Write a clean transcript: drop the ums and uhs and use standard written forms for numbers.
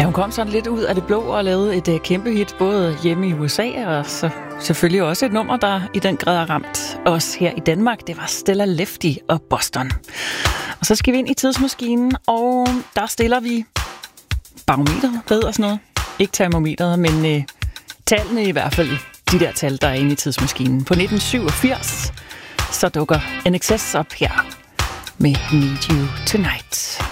Ja, hun kom sådan lidt ud af det blå og lavede et kæmpe hit, både hjemme i USA og så selvfølgelig også et nummer, der i den grad har ramt os her i Danmark. Det var Stella Lefty og Boston. Og så skal vi ind i tidsmaskinen, og der stiller vi barometeret, ved og sådan noget. Ikke termometeret, men tallene i hvert fald. De der tal, der er inde i tidsmaskinen. På 1987, så dukker NXS op her med Need You Tonight.